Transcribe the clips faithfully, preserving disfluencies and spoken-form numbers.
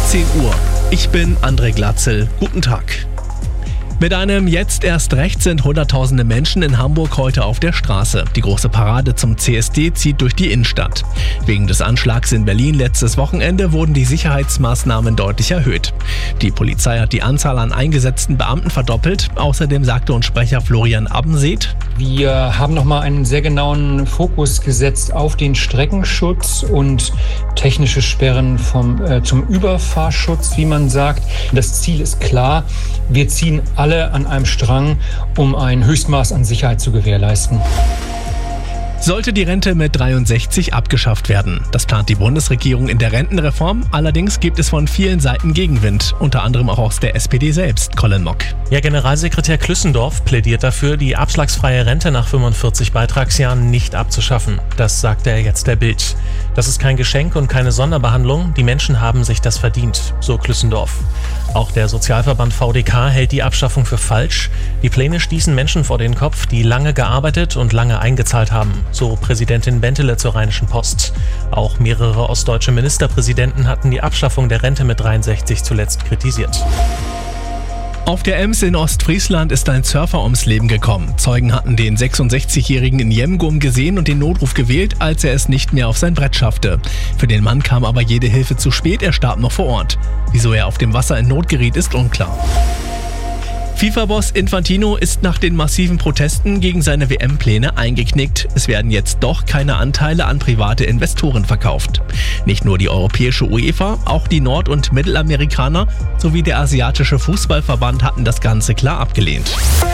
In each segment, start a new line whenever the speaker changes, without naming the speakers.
zehn Uhr. Ich bin André Glatzel. Guten Tag. Mit einem Jetzt erst recht sind hunderttausende Menschen in Hamburg heute auf der Straße. Die große Parade zum C S D zieht durch die Innenstadt. Wegen des Anschlags in Berlin letztes Wochenende wurden die Sicherheitsmaßnahmen deutlich erhöht. Die Polizei hat die Anzahl an eingesetzten Beamten verdoppelt. Außerdem sagte uns Sprecher Florian Abbenseet:
Wir haben nochmal einen sehr genauen Fokus gesetzt auf den Streckenschutz und technische Sperren vom, äh, zum Überfahrschutz, wie man sagt. Das Ziel ist klar. Wir ziehen alle an einem Strang, um ein Höchstmaß an Sicherheit zu gewährleisten.
Sollte die Rente mit dreiundsechzig abgeschafft werden. Das plant die Bundesregierung in der Rentenreform. Allerdings gibt es von vielen Seiten Gegenwind, unter anderem auch aus der S P D selbst. Colin Mock.
Ja, Generalsekretär Klüssendorf plädiert dafür, die abschlagsfreie Rente nach fünfundvierzig Beitragsjahren nicht abzuschaffen. Das sagte er jetzt der Bild. Das ist kein Geschenk und keine Sonderbehandlung. Die Menschen haben sich das verdient, so Klüssendorf. Auch der Sozialverband V D K hält die Abschaffung für falsch. Die Pläne stießen Menschen vor den Kopf, die lange gearbeitet und lange eingezahlt haben, so Präsidentin Bentele zur Rheinischen Post. Auch mehrere ostdeutsche Ministerpräsidenten hatten die Abschaffung der Rente mit dreiundsechzig zuletzt kritisiert.
Auf der Ems in Ostfriesland ist ein Surfer ums Leben gekommen. Zeugen hatten den sechsundsechzigjährigen in Jemgum gesehen und den Notruf gewählt, als er es nicht mehr auf sein Brett schaffte. Für den Mann kam aber jede Hilfe zu spät, er starb noch vor Ort. Wieso er auf dem Wasser in Not geriet, ist unklar. FIFA-Boss Infantino ist nach den massiven Protesten gegen seine W M-Pläne eingeknickt. Es werden jetzt doch keine Anteile an private Investoren verkauft. Nicht nur die europäische UEFA, auch die Nord- und Mittelamerikaner sowie der asiatische Fußballverband hatten das Ganze klar abgelehnt.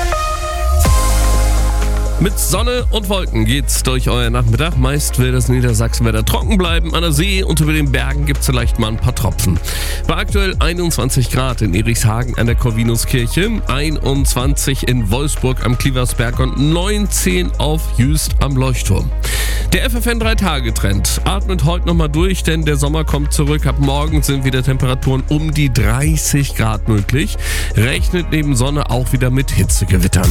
Mit Sonne und Wolken geht's durch euer Nachmittag. Meist will das Niedersachsenwetter trocken bleiben. An der See und über den Bergen gibt's vielleicht mal ein paar Tropfen. Bei aktuell einundzwanzig Grad in Erichshagen an der Corvinuskirche, einundzwanzig in Wolfsburg am Klieversberg und neunzehn auf Jüst am Leuchtturm. Der F F N drei Tage Trend atmet heute nochmal durch, denn der Sommer kommt zurück. Ab morgen sind wieder Temperaturen um die dreißig Grad möglich. Rechnet neben Sonne auch wieder mit Hitzegewittern.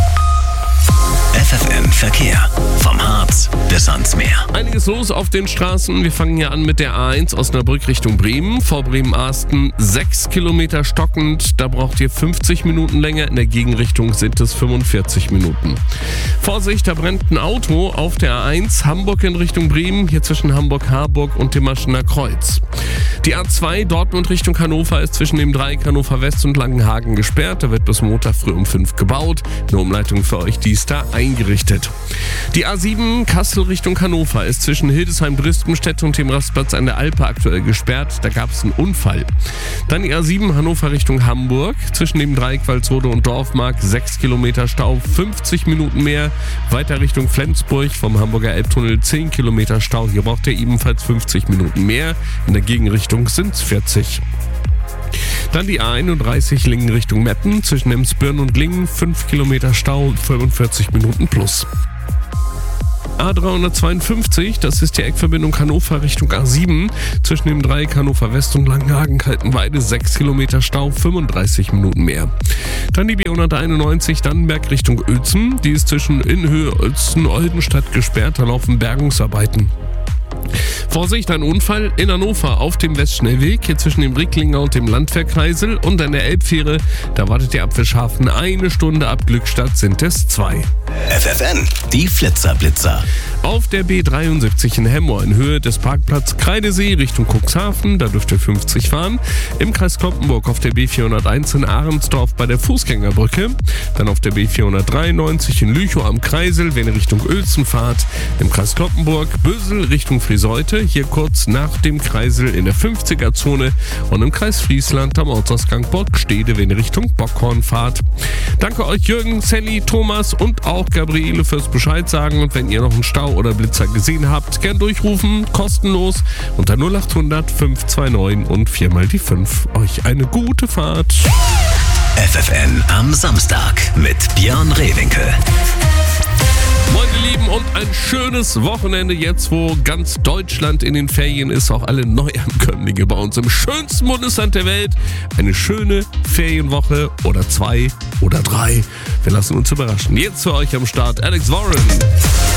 F F N Verkehr. Vom Harz bis ans Meer.
Einiges los auf den Straßen. Wir fangen hier an mit der A eins Osnabrück Richtung Bremen. Vor Bremen-Arsten sechs Kilometer stockend. Da braucht ihr fünfzig Minuten länger. In der Gegenrichtung sind es fünfundvierzig Minuten. Vorsicht, da brennt ein Auto auf der A eins Hamburg in Richtung Bremen. Hier zwischen Hamburg-Harburg und dem Maschener Kreuz. Die A zwei Dortmund Richtung Hannover ist zwischen dem Dreieck Hannover West und Langenhagen gesperrt. Da wird bis Montag früh um fünf gebaut. Eine Umleitung für euch, die ist da eingerichtet. Die A sieben Kassel Richtung Hannover ist zwischen Hildesheim-Bristenstedt und dem Rastplatz an der Alpe aktuell gesperrt. Da gab es einen Unfall. Dann die A sieben Hannover Richtung Hamburg. Zwischen dem Dreieck Walsrode und Dorfmark sechs Kilometer Stau, fünfzig Minuten mehr. Weiter Richtung Flensburg vom Hamburger Elbtunnel zehn Kilometer Stau. Hier braucht ihr ebenfalls fünfzig Minuten mehr. In der Gegenrichtung sind es vierzig. Dann die A einunddreißig Lingen Richtung Meppen, zwischen Emsbirn und Lingen, fünf Kilometer Stau, fünfundvierzig Minuten plus. A dreihundertzweiundfünfzig, das ist die Eckverbindung Hannover Richtung A sieben, zwischen dem Dreieck Hannover West und Langenhagen-Kaltenweide, sechs Kilometer Stau, fünfunddreißig Minuten mehr. Dann die B hunderteinundneunzig Dannenberg Richtung Uelzen, die ist zwischen Innhöhe Uelzen-Oldenstadt gesperrt, da laufen Bergungsarbeiten. Vorsicht, ein Unfall in Hannover auf dem Westschnellweg, hier zwischen dem Ricklinger und dem Landwehrkreisel und an der Elbfähre. Da wartet der Apfelschhafen eine Stunde, ab Glückstadt sind es zwei.
F F N, die Flitzerblitzer.
Auf der B dreiundsiebzig in Hemmoor in Höhe des Parkplatz Kreidesee Richtung Cuxhaven, da dürft ihr fünfzig fahren. Im Kreis Kloppenburg auf der B vierhunderteins in Ahrensdorf bei der Fußgängerbrücke. Dann auf der B vierhundertdreiundneunzig in Lüchow am Kreisel, wenn ihr Richtung Uelzen fahrt. Im Kreis Kloppenburg Bösel Richtung Friseute, hier kurz nach dem Kreisel in der fünfziger-Zone. Und im Kreis Friesland am Ortsausgang Borgstede, wenn ihr Richtung Bockhorn fahrt. Danke euch Jürgen, Sally, Thomas und auch Gabriele fürs Bescheid sagen. Und wenn ihr noch einen Stau oder Blitzer gesehen habt, gern durchrufen, kostenlos unter null achthundert fünf zwei neun und viermal die fünf. Euch eine gute Fahrt.
F F N am Samstag mit Björn Rehwinkel.
Moin ihr Lieben und ein schönes Wochenende jetzt, wo ganz Deutschland in den Ferien ist, auch alle Neuankömmlinge bei uns im schönsten Bundesland der Welt. Eine schöne Ferienwoche oder zwei oder drei. Wir lassen uns überraschen. Jetzt für euch am Start Alex Warren.